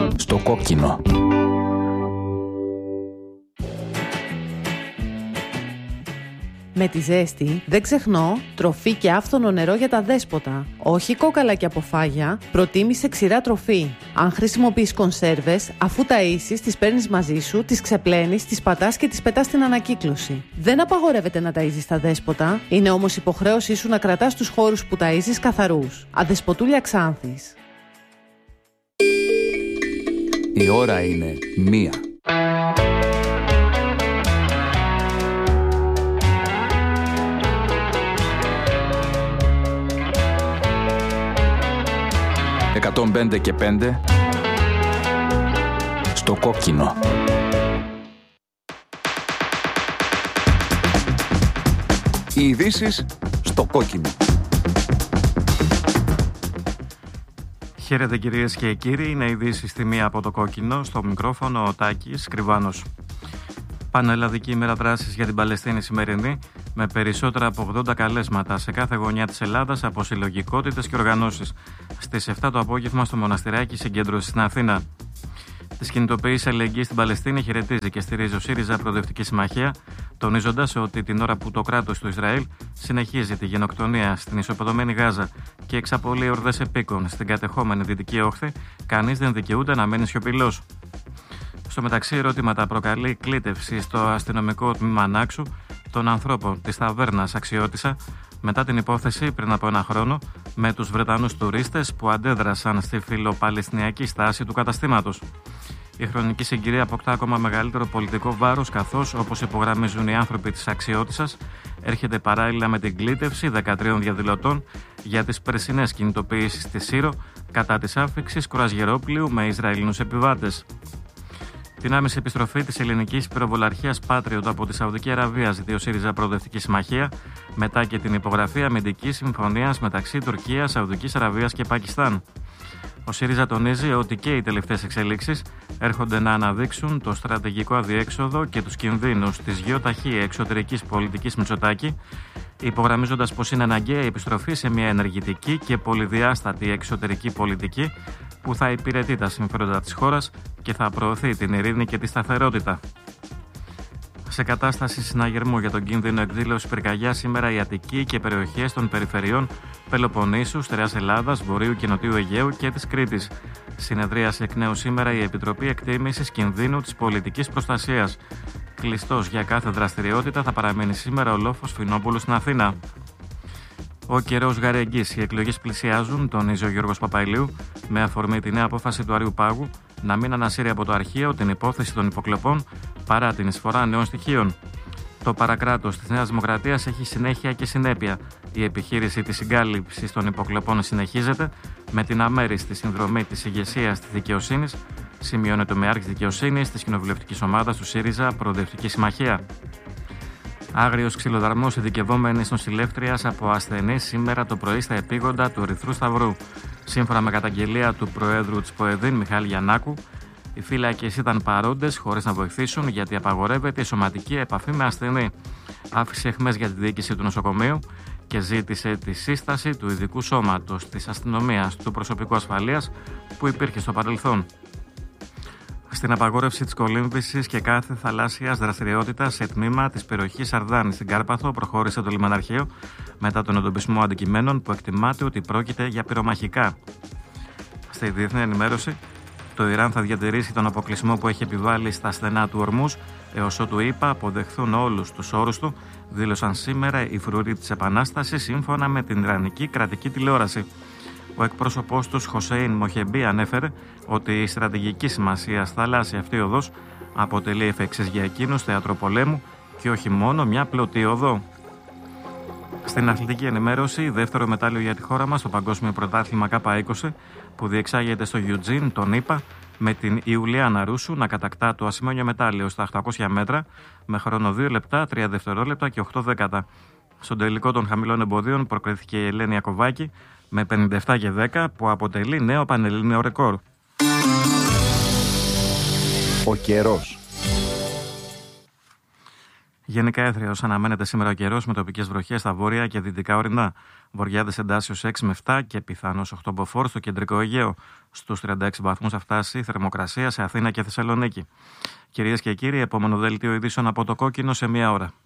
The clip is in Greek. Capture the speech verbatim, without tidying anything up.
Στο κόκκινο. Με τη ζέστη δεν ξεχνώ τροφή και άφθονο νερό για τα δέσποτα. Όχι κόκαλα και αποφάγια, προτίμησε ξηρά τροφή. Αν χρησιμοποιείς κονσέρβες, αφού ταΐσεις, τις παίρνεις μαζί σου, τις ξεπλένεις, τις πατάς και τις πετάς στην ανακύκλωση. Δεν απαγορεύεται να ταΐζεις τα δέσποτα, είναι όμως υποχρέωσή σου να κρατάς τους χώρους που ταΐζεις καθαρούς. Αδεσποτούλια Ξάνθης. Η ώρα είναι μία. εκατόν πέντε και πέντε στο κόκκινο. Οι ειδήσεις στο κόκκινο. Χαίρετε κυρίες και κύριοι, είναι ειδήσεις στη μία από το κόκκινο, στο μικρόφωνο ο Τάκης Κρυβάνος. Πανελλαδική ημέρα δράσης για την Παλαιστίνη σημερινή, με περισσότερα από ογδόντα καλέσματα σε κάθε γωνιά της Ελλάδας από συλλογικότητες και οργανώσεις. Στις επτά το απόγευμα στο Μοναστηράκι συγκέντρωση στην Αθήνα. Τις κινητοποιήσεις αλληλεγγύης στην Παλαιστίνη χαιρετίζει και στηρίζει ο ΣΥΡΙΖΑ Προοδευτική Συμμαχία, τονίζοντας ότι την ώρα που το κράτος του Ισραήλ συνεχίζει τη γενοκτονία στην ισοπεδωμένη Γάζα και εξαπολύει ορδές επίκων στην κατεχόμενη Δυτική Όχθη, κανείς δεν δικαιούται να μένει σιωπηλός. Στο μεταξύ, ερωτήματα προκαλεί κλήτευση στο αστυνομικό τμήμα Ανάξου των ανθρώπων της ταβέρνας Αξιώτισσα μετά την υπόθεση πριν από ένα χρόνο με τους Βρετανούς τουρίστες που αντέδρασαν στη φιλοπαλαιστινιακή στάση του καταστήματος. Η χρονική συγκυρία αποκτά ακόμα μεγαλύτερο πολιτικό βάρος, καθώς, όπως υπογραμμίζουν οι άνθρωποι της Αξιώτισσας, έρχεται παράλληλα με την κλήτευση δεκατρείων διαδηλωτών για τις περσινές κινητοποιήσεις στη Σύρο κατά της άφιξης κρουαζιερόπλοιου με Ισραηλινούς επιβάτες. Την άμεση επιστροφή της ελληνικής πυροβολαρχίας Patriot από τη Σαουδική Αραβία ζητεί ο ΣΥΡΙΖΑ Προοδευτική Συμμαχία, μετά και την υπογραφή αμυντικής συμφωνίας μεταξύ Τουρκίας, Σαουδικής Αραβίας και Πακιστάν. Ο ΣΥΡΙΖΑ τονίζει ότι και οι τελευταίες εξελίξεις έρχονται να αναδείξουν το στρατηγικό αδιέξοδο και τους κινδύνους της γεωταχή εξωτερικής πολιτικής Μητσοτάκη, υπογραμμίζοντας πως είναι αναγκαία η επιστροφή σε μια ενεργητική και πολυδιάστατη εξωτερική πολιτική που θα υπηρετεί τα συμφέροντα της χώρας και θα προωθεί την ειρήνη και τη σταθερότητα. Σε κατάσταση συναγερμού για τον κίνδυνο εκδήλωση πυρκαγιά σήμερα η Αττική και περιοχές των περιφερειών Πελοποννήσου, Στερεάς Ελλάδας, Βορείου και Νοτιού Αιγαίου και της Κρήτης. Συνεδρίασε εκ νέου σήμερα η Επιτροπή Εκτίμησης Κινδύνου της Πολιτικής Προστασίας. Κλειστός για κάθε δραστηριότητα θα παραμείνει σήμερα ο λόφος Φινόπουλου στην Αθήνα. Ο καιρός γαρεγγής, οι εκλογές πλησιάζουν, τονίζει ο Γιώργος Παπαϊλίου, με αφορμή τη νέα απόφαση του Αριού Πάγου να μην ανασύρει από το αρχείο την υπόθεση των υποκλοπών παρά την εισφορά νέων στοιχείων. Το παρακράτος της Νέας Δημοκρατίας έχει συνέχεια και συνέπεια. Η επιχείρηση της συγκάλυψης των υποκλοπών συνεχίζεται με την αμέριστη συνδρομή της ηγεσίας της δικαιοσύνης, σημειώνεται με άρχης δικαιοσύνης της κοινοβουλευτικής ομάδας του ΣΥΡΙΖΑ Προοδευτική Συμμαχία. Άγριος ξυλοδαρμός ειδικευόμενης νοσηλεύτριας από ασθενείς σήμερα το πρωί στα επίγοντα του Ερυθρού Σταυρού. Σύμφωνα με καταγγελία του Προέδρου της ΠΟΕΔΗΝ, Μιχάλη Γιαννάκου, οι φύλακες ήταν παρόντες χωρίς να βοηθήσουν γιατί απαγορεύεται η σωματική επαφή με ασθενή. Άφησε αιχμές για τη διοίκηση του νοσοκομείου και ζήτησε τη σύσταση του ειδικού σώματος της αστυνομίας του προσωπικού ασφαλείας που υπήρχε στο παρελθόν. Στην απαγόρευση της κολύμβησης και κάθε θαλάσσιας δραστηριότητας σε τμήμα της περιοχής Αρδάνη στην Κάρπαθο προχώρησε το λιμαναρχείο μετά τον εντοπισμό αντικειμένων που εκτιμάται ότι πρόκειται για πυρομαχικά. Στη διεθνή ενημέρωση, το Ιράν θα διατηρήσει τον αποκλεισμό που έχει επιβάλει στα στενά του Ορμούζ έως ότου ΗΠΑ αποδεχθούν όλους τους όρους του, δήλωσαν σήμερα οι φρουροί της Επανάστασης σύμφωνα με την Ιρανική κρατική τηλεόραση. Ο εκπρόσωπός τους, Χοσέιν Μοχεμπί, ανέφερε ότι η στρατηγική σημασία θαλάσσια αυτή οδός αποτελεί εφ' εξής για εκείνους θέατρο πολέμου και όχι μόνο μια πλωτή οδό. Στην αθλητική ενημέρωση, δεύτερο μετάλλιο για τη χώρα μας στο Παγκόσμιο Πρωτάθλημα Κάπα είκοσι που διεξάγεται στο Eugene, τον ΗΠΑ, με την Ιουλιάνα Ρούσου να κατακτά το ασημένιο μετάλλιο στα οκτακόσια μέτρα με χρόνο δύο λεπτά, τρία δευτερόλεπτα και οκτώ δέκατα. Στον τελικό των χαμηλών εμποδίων προκρίθηκε η Ελένη Ακοβάκη με πενήντα επτά και δέκα που αποτελεί νέο πανελλήνιο ρεκόρ. Ο καιρός. Γενικά έθριος αναμένεται σήμερα ο καιρός με τοπικές βροχές στα βόρεια και δυτικά ορεινά. Βορειάδες εντάσσεως έξι με επτά και πιθανώς οκτώ μποφόρ στο κεντρικό Αιγαίο. Στους τριάντα έξι βαθμούς θα φτάσει η θερμοκρασία σε Αθήνα και Θεσσαλονίκη. Κυρίες και κύριοι, επόμενο δελτίο ειδήσεων από το Κόκκινο σε μία ώρα.